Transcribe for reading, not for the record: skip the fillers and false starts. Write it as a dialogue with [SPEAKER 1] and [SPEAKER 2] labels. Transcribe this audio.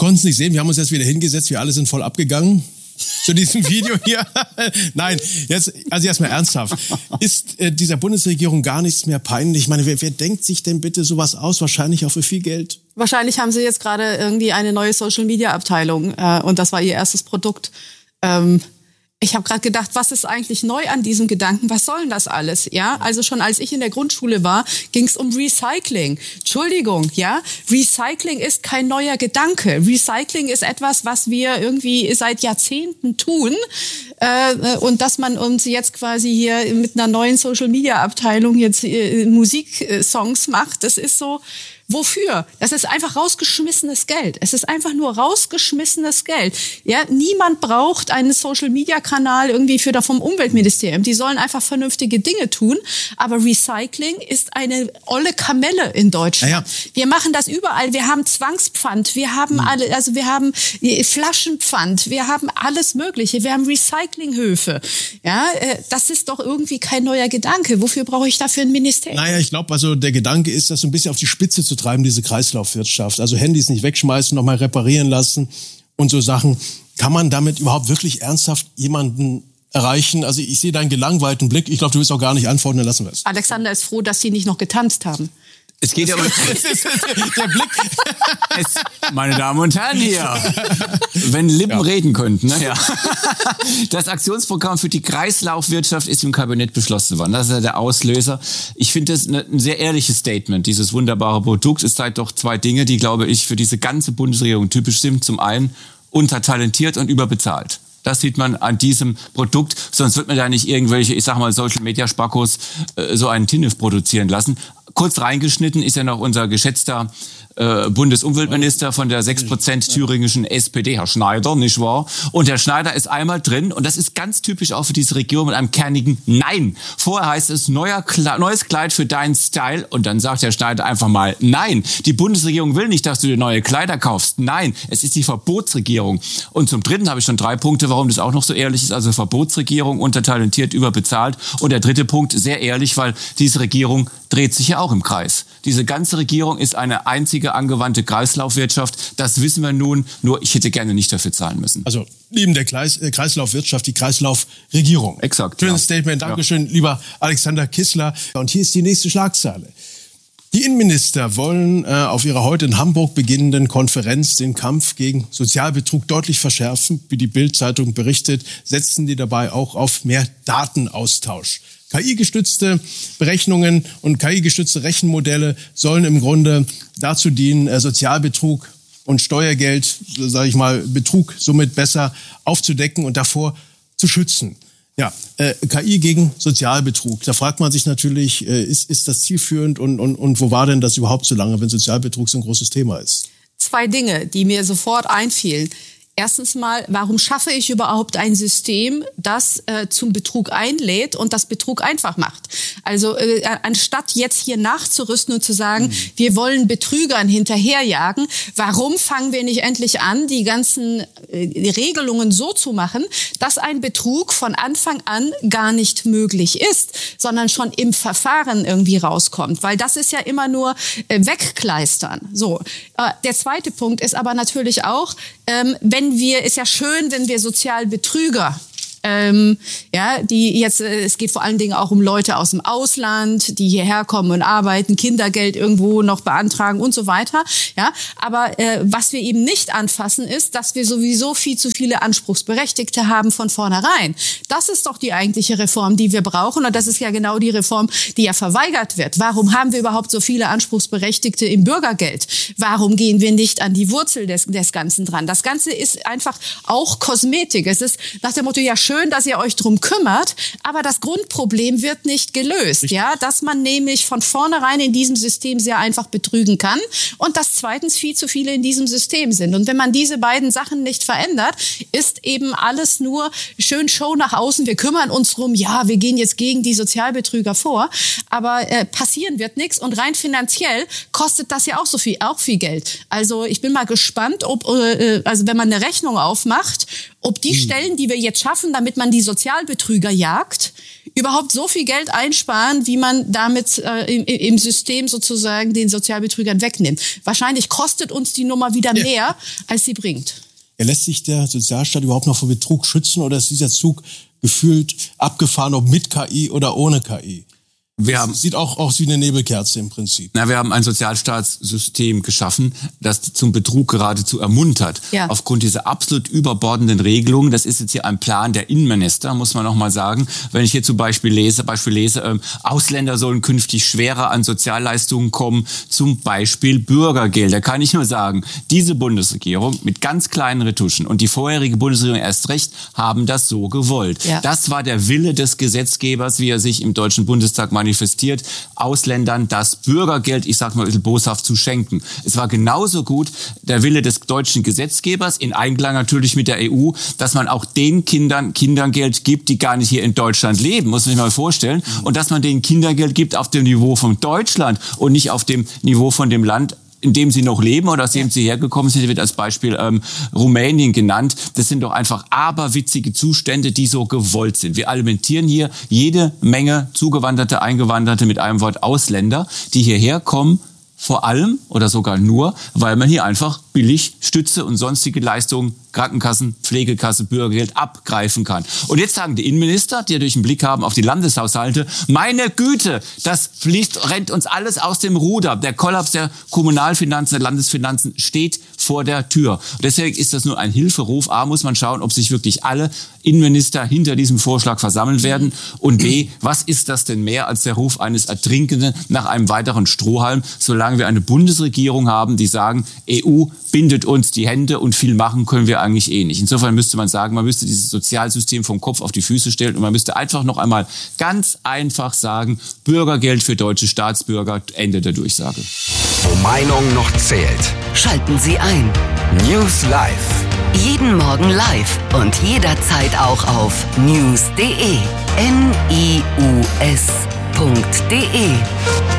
[SPEAKER 1] konnten es nicht sehen, wir haben uns jetzt wieder hingesetzt, wir alle sind voll abgegangen zu diesem Video hier. Nein, jetzt erstmal ernsthaft. Ist dieser Bundesregierung gar nichts mehr peinlich? Ich meine, wer denkt sich denn bitte sowas aus? Wahrscheinlich auch für viel Geld.
[SPEAKER 2] Wahrscheinlich haben sie jetzt gerade irgendwie eine neue Social-Media-Abteilung und das war ihr erstes Produkt. Ich habe gerade gedacht, was ist eigentlich neu an diesem Gedanken? Was soll denn das alles? Ja, also schon als ich in der Grundschule war, ging es um Recycling. Entschuldigung, ja, Recycling ist kein neuer Gedanke. Recycling ist etwas, was wir irgendwie seit Jahrzehnten tun und dass man uns jetzt quasi hier mit einer neuen Social-Media-Abteilung jetzt Musiksongs macht, das ist so. Wofür? Das ist einfach rausgeschmissenes Geld. Es ist einfach nur rausgeschmissenes Geld. Ja, niemand braucht einen Social-Media-Kanal irgendwie vom Umweltministerium. Die sollen einfach vernünftige Dinge tun. Aber Recycling ist eine olle Kamelle in Deutschland. Ja. Wir machen das überall. Wir haben Zwangspfand. Wir haben wir haben Flaschenpfand. Wir haben alles Mögliche. Wir haben Recyclinghöfe. Ja, das ist doch irgendwie kein neuer Gedanke. Wofür brauche ich dafür ein Ministerium?
[SPEAKER 1] Naja, ich glaube, also der Gedanke ist, das so ein bisschen auf die Spitze zu treiben, diese Kreislaufwirtschaft. Also Handys nicht wegschmeißen, nochmal reparieren lassen und so Sachen. Kann man damit überhaupt wirklich ernsthaft jemanden erreichen? Also ich sehe deinen gelangweilten Blick. Ich glaube, du willst auch gar nicht antworten, dann lassen wir es.
[SPEAKER 2] Alexander ist froh, dass Sie nicht noch getanzt haben.
[SPEAKER 3] Es geht ja um
[SPEAKER 1] der Blick.
[SPEAKER 3] Meine Damen und Herren hier, wenn Lippen reden könnten. Ne? Ja. Das Aktionsprogramm für die Kreislaufwirtschaft ist im Kabinett beschlossen worden. Das ist ja der Auslöser. Ich finde das ein sehr ehrliches Statement, dieses wunderbare Produkt. Es zeigt doch zwei Dinge, die, glaube ich, für diese ganze Bundesregierung typisch sind. Zum einen untertalentiert und überbezahlt. Das sieht man an diesem Produkt. Sonst wird man da nicht irgendwelche, ich sag mal, Social-Media-Spackos so einen Tinnef produzieren lassen. Kurz reingeschnitten ist ja noch unser geschätzter Bundesumweltminister von der 6% thüringischen SPD, Herr Schneider, nicht wahr? Und Herr Schneider ist einmal drin, und das ist ganz typisch auch für diese Regierung, mit einem kernigen Nein. Vorher heißt es neues Kleid für deinen Style, und dann sagt Herr Schneider einfach mal Nein. Die Bundesregierung will nicht, dass du dir neue Kleider kaufst. Nein, es ist die Verbotsregierung. Und zum Dritten habe ich schon 3 Punkte, warum das auch noch so ehrlich ist. Also Verbotsregierung, untertalentiert, überbezahlt. Und der dritte Punkt, sehr ehrlich, weil diese Regierung dreht sich ja auch im Kreis. Diese ganze Regierung ist eine einzige angewandte Kreislaufwirtschaft. Das wissen wir nun, nur ich hätte gerne nicht dafür zahlen müssen.
[SPEAKER 1] Also neben der Kreislaufwirtschaft, die Kreislaufregierung.
[SPEAKER 3] Exakt.
[SPEAKER 1] Schönes Statement. Dankeschön, lieber Alexander Kissler. Und hier ist die nächste Schlagzeile. Die Innenminister wollen auf ihrer heute in Hamburg beginnenden Konferenz den Kampf gegen Sozialbetrug deutlich verschärfen. Wie die Bild-Zeitung berichtet, setzen die dabei auch auf mehr Datenaustausch. KI-gestützte Berechnungen und KI-gestützte Rechenmodelle sollen im Grunde dazu dienen, Sozialbetrug und Steuergeld, sage ich mal, Betrug somit besser aufzudecken und davor zu schützen. Ja, KI gegen Sozialbetrug. Da fragt man sich natürlich, ist das zielführend und wo war denn das überhaupt so lange, wenn Sozialbetrug so ein großes Thema ist?
[SPEAKER 2] 2 Dinge, die mir sofort einfielen. Erstens mal, warum schaffe ich überhaupt ein System, das zum Betrug einlädt und das Betrug einfach macht? Also anstatt jetzt hier nachzurüsten und zu sagen, wir wollen Betrügern hinterherjagen, warum fangen wir nicht endlich an, die ganzen Regelungen so zu machen, dass ein Betrug von Anfang an gar nicht möglich ist, sondern schon im Verfahren irgendwie rauskommt? Weil das ist ja immer nur wegkleistern. So. Der zweite Punkt ist aber natürlich auch, ist ja schön, wenn wir Sozialbetrüger, die jetzt, es geht vor allen Dingen auch um Leute aus dem Ausland, die hierher kommen und arbeiten, Kindergeld irgendwo noch beantragen und so weiter, ja. Aber was wir eben nicht anfassen ist, dass wir sowieso viel zu viele Anspruchsberechtigte haben von vornherein. Das ist doch die eigentliche Reform, die wir brauchen, und das ist ja genau die Reform, die ja verweigert wird. Warum haben wir überhaupt so viele Anspruchsberechtigte im Bürgergeld? Warum gehen wir nicht an die Wurzel des Ganzen dran? Das Ganze ist einfach auch Kosmetik. Es ist nach dem Motto, ja schön, dass ihr euch drum kümmert, aber das Grundproblem wird nicht gelöst, ja, dass man nämlich von vornherein in diesem System sehr einfach betrügen kann und dass zweitens viel zu viele in diesem System sind. Und wenn man diese beiden Sachen nicht verändert, ist eben alles nur schön Show nach außen. Wir kümmern uns drum, ja, wir gehen jetzt gegen die Sozialbetrüger vor, aber passieren wird nichts, und rein finanziell kostet das ja auch viel Geld. Also ich bin mal gespannt, ob wenn man eine Rechnung aufmacht, ob die Stellen, die wir jetzt schaffen, damit man die Sozialbetrüger jagt, überhaupt so viel Geld einsparen, wie man damit im System sozusagen den Sozialbetrügern wegnimmt. Wahrscheinlich kostet uns die Nummer wieder mehr, als sie bringt.
[SPEAKER 1] Ja, lässt sich der Sozialstaat überhaupt noch vor Betrug schützen oder ist dieser Zug gefühlt abgefahren, ob mit KI oder ohne KI? Sieht auch aus wie eine Nebelkerze im Prinzip.
[SPEAKER 3] Wir haben ein Sozialstaatssystem geschaffen, das zum Betrug geradezu ermuntert. Ja. Aufgrund dieser absolut überbordenden Regelungen. Das ist jetzt hier ein Plan der Innenminister, muss man noch mal sagen. Wenn ich hier zum Beispiel lese, Ausländer sollen künftig schwerer an Sozialleistungen kommen, zum Beispiel Bürgergeld. Da kann ich nur sagen, diese Bundesregierung mit ganz kleinen Retuschen und die vorherige Bundesregierung erst recht haben das so gewollt. Ja. Das war der Wille des Gesetzgebers, wie er sich im Deutschen Bundestag manifestiert, Ausländern das Bürgergeld, ich sag mal ein bisschen boshaft, zu schenken. Es war genauso gut der Wille des deutschen Gesetzgebers, in Einklang natürlich mit der EU, dass man auch den Kindern Kindergeld gibt, die gar nicht hier in Deutschland leben, muss man sich mal vorstellen. Und dass man denen Kindergeld gibt auf dem Niveau von Deutschland und nicht auf dem Niveau von dem Land, in dem sie noch leben oder aus dem sie hergekommen sind, wird als Beispiel Rumänien genannt. Das sind doch einfach aberwitzige Zustände, die so gewollt sind. Wir alimentieren hier jede Menge Zugewanderte, Eingewanderte, mit einem Wort Ausländer, die hierher kommen, vor allem oder sogar nur, weil man hier einfach billig Stütze und sonstige Leistungen, Krankenkassen, Pflegekasse, Bürgergeld abgreifen kann. Und jetzt sagen die Innenminister, die durch den Blick haben auf die Landeshaushalte, meine Güte, das rennt uns alles aus dem Ruder. Der Kollaps der Kommunalfinanzen, der Landesfinanzen steht vor der Tür. Und deswegen ist das nur ein Hilferuf. A, muss man schauen, ob sich wirklich alle Innenminister hinter diesem Vorschlag versammeln werden. Und B, was ist das denn mehr als der Ruf eines Ertrinkenden nach einem weiteren Strohhalm, solange wir eine Bundesregierung haben, die sagen, EU bindet uns die Hände und viel machen können wir eigentlich eh nicht. Insofern müsste man sagen, man müsste dieses Sozialsystem vom Kopf auf die Füße stellen und man müsste einfach noch einmal ganz einfach sagen, Bürgergeld für deutsche Staatsbürger, Ende der Durchsage.
[SPEAKER 4] Wo Meinung noch zählt. Schalten Sie ein. News Live.
[SPEAKER 5] Jeden Morgen live und jederzeit auch auf news.de. NIUS.de